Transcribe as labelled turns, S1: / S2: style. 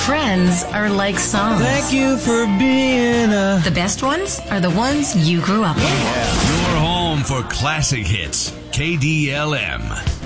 S1: Friends are like songs.
S2: Thank you for being
S1: The best ones are the ones you grew up with.
S3: Your home for classic hits. KDLM.